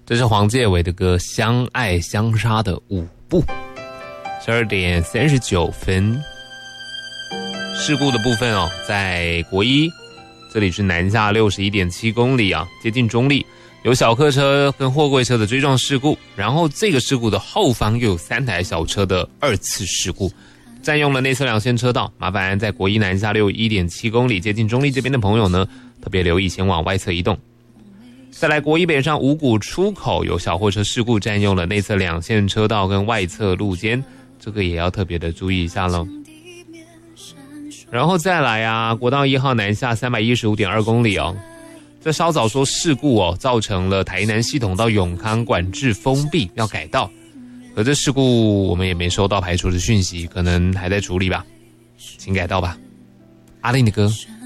这是黄介伟的歌《相爱相杀的舞步》。12点39分。事故的部分哦，在国一，这里是南下61.7公里啊，接近中立，有小客车跟货柜车的追撞事故，然后这个事故的后方又有3台小车的2次事故，占用了内侧2线车道，麻烦在国一南下61.7公里接近中立这边的朋友呢，特别留意前往外侧移动。再来国一北上五股出口有小货车事故，占用了内侧2线车道跟外侧路肩，这个也要特别的注意一下咯。然后再来啊，国道1号南下315.2公里哦，这稍早说事故哦，造成了台南系统到永康管制封闭，要改道。可这事故我们也没收到排除的讯息，可能还在处理吧，请改道吧。阿令的歌。